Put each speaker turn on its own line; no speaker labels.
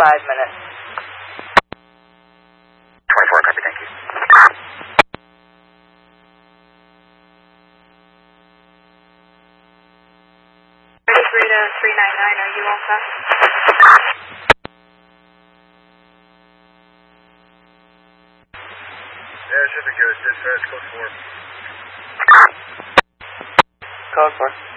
minutes.
24, copy, thank you.
Rita 399, are you all set?
Yeah, it should be good. Dispatch, code 4.
Code 4.